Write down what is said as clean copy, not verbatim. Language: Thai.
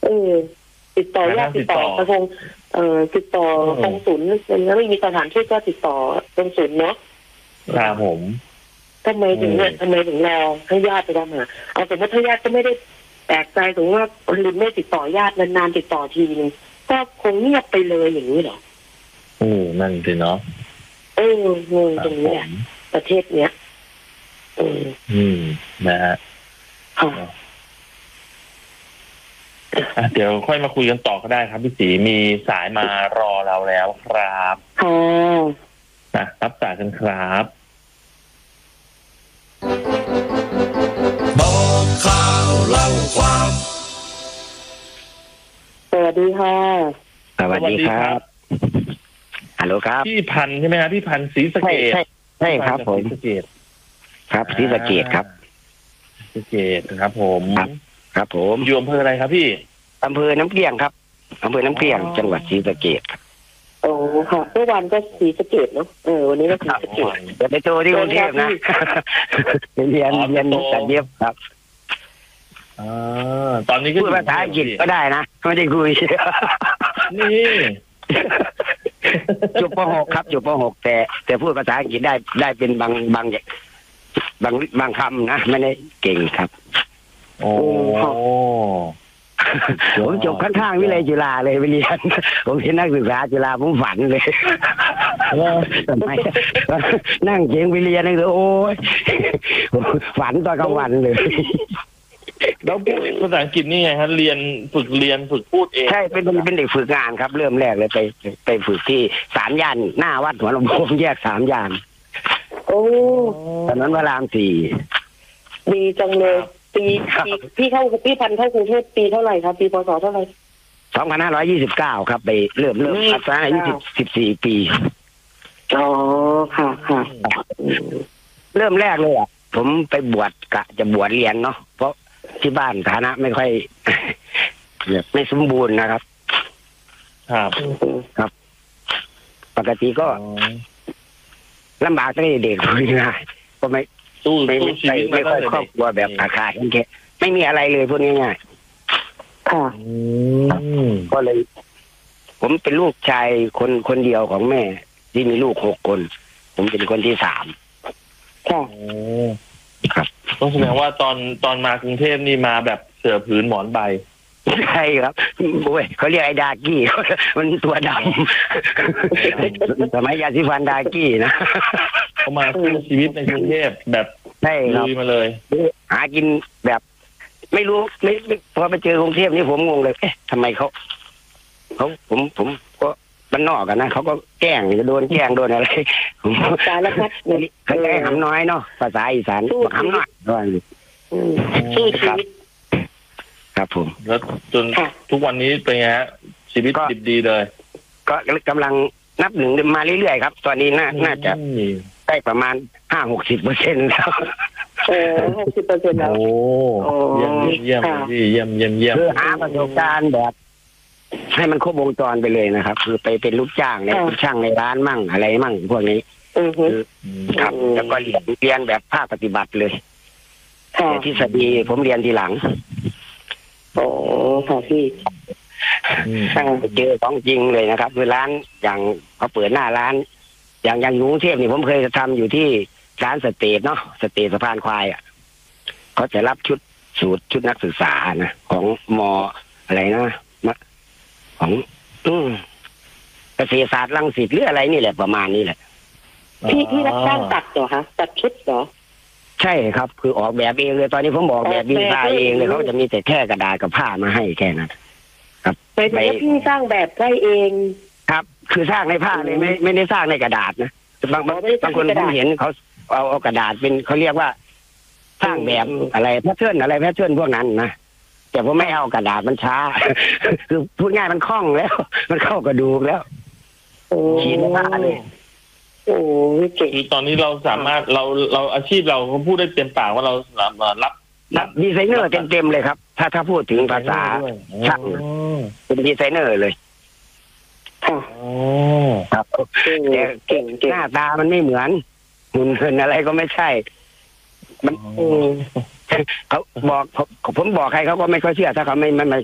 เออติดต่อญาติติดต่อกระทรวงติดต่อกองศูนย์แล้วไม่มีสถานทูตก็ติดต่อกองศูนย์เนาะครับผมทำไมถึงรอให้ญาติไปทำเอาสมมติถ้าญาติก็ไม่ได้แปลกใจถึงว่าลินไม่ติดต่อญาตินานๆติดต่อทีนึงก็คงเงียบไปเลยอย่างนี้เหรอนั่นสิเนาะงงตรงนี้แหละประเทศเนี้ยนะฮะเดี๋ยวค่อยมาคุยกันต่อก็ได้ครับพี่ศรีมีสายมารอเราแล้วครับรับสายกันครับบอกข่าวเล่าความสวัสดีค่ะสวัสดีครับฮัลโหลครับพี่พันใช่ไหมครับพี่พันศรีสะเกษใช่ครับผมศรีสะเกษครับศรีสะเกษครับศรีสะเกษครับผมครับผมอยู่อำเภออะไรครับพี่อำเภอน้ำเกลี้ยงครับอำเภอน้ำเกลี้ยงจังหวัดศรีสะเกษครับโอ้ค่ะเมื่อวานก็ศรีสะเกษเนาะวันนี้ก็ศรีสะเกษจะไปโตที่กรุงเทพนะเรียนจัดเย็บครับตอนนี้ก็พูดภาษาอังกฤษก็ได้นะไม่ได้คุยนี่จบป .6 ครับจบป .6 แต่พูดภาษาอังกฤษได้เป็นบางคำนะไม่ได้เก่งครับผมจบข้างๆวิเลยจุฬาเลยไปเรียนผมเป็นนักศึกษาจุฬาผมฝันเลยทำไมนั่งเก่งไปเรียนเลยโอ้ยฝันตอนกลางวันเลยแล้วภาษาอังกฤษนี่ไงฮะฝึกพูดเองใช่เป็นเด็กฝึกงานครับเริ่มแรกเลยไปฝึกที่3 ย่านหน้าวัดหัวลำโพงแยก3 ย่านตอนนั้นเวลา4 ดีจังเลยปีพี่พันเข้ากรุงเทพปีเท่าไหร่ครับปีพศเท่าไหร่ 2529ครับไปเริ่มอายุ14 ปีค่ะเริ่มแรกเลยผมไปบวชจะบวชเรียนเนาะเพราะที่บ้านฐานะไม่ค่อยไม่สมบูรณ์นะครับครับปกติก็ลำบากตั้งแต่เด็กเลยนะก็ไม่ค่อยครอบครัวแบบขาดแค่ไม่มีอะไรเลยพูดง่ายๆค่ะก็เลยผมเป็นลูกชายคนเดียวของแม่ที่มีลูก6 คนผมเป็นคนที่3 ค่ะครับต้องแสดงว่าตอนมากรุงเทพนี่มาแบบเสื่อผืนหมอนใบใช่ครับโอ้ยเขาเรียกไอ้ดากี้มันตัวดำสมัยยาสีฟันดากี้นะเขามาสู้ชีวิตในกรุงเทพแบบลุยมาเลยหากินแบบไม่รู้ไม่พอไปเจอกรุงเทพนี่ผมงงเลยทำไมเขาผมก็บ้านนอกกันนะเขาก็แกล้งจะโดนแกล้งโดนอะไรสารพัดเขาจะให้หำน้อยเนาะภาษาอีสานหำน้อยสู้ชีวิตครับผมแล้วจนทุกวันนี้เป็นไงฮะชีวิตดิบดีเลยก็กำลังนับหนึ่งมาเรื่อยๆครับตอนนี้น่าจะได้ประมาณ50-60%แล้ว 60%แล้วโอ้เยี่ยมพี่เยี่ยมคือหาประสบการณ์แบบให้มันครบวงจรไปเลยนะครับคือไปเป็นลูกจ้างในช่างในร้านมั่งอะไรมั่งพวกนี้ครับแล้วก็เรียนแบบภาคปฏิบัติเลยแต่ทฤษฎีผมเรียนทีหลังโอ้ค่ะพี่เจอของจริงเลยนะครับคือร้านอย่างเขาเปิดหน้าร้านอย่างกรุงเทพนี่ผมเคยทำอยู่ที่ร้านสเตทเนาะสเตทสะพานควายเขาจะรับชุดนักศึกษานะของมอะไรนะของเกษตรศาสตร์รังสิตหรืออะไรนี่แหละประมาณนี้แหละพี่รับจ้างตัดเหรอคะตัดชุดเหรอใช่ครับคือออกแบบเองเลยตอนนี้ผมออกแบบดีไซน์เองเลยเขาจะมีแต่แค่กระดาษกับผ้ามาให้แค่นั้นครับไปพี่สร้างแบบได้เองครับคือสร้างในผ้าเลยไม่ได้สร้างในกระดาษนะบางคนผมเห็นเขาเอากระดาษเป็นเขาเรียกว่าสร้างแบบอะไรแพทเทิร์นพวกนั้นนะแต่ผมไม่เอากระดาษมันช้าคือพูดง่ายมันคล่องแล้วมันเข้ากระดูกแล้วขีดผ้าเลยโอ้เก่งตอนนี้เราสามารถเราอาชีพเราพูดได้เต็มปากว่าเรารับดีไซเนอร์เต็มเลยครับถ้าพูดถึงภาษาช่างเป็นดีไซเนอร์เลยครับแต่เก่งหน้าตามันไม่เหมือนหุ่นเหินอะไรก็ไม่ใช่มันเขาบอกผมบอกใครเขาก็ไม่ค่อยเชื่อถ้าเขาไม่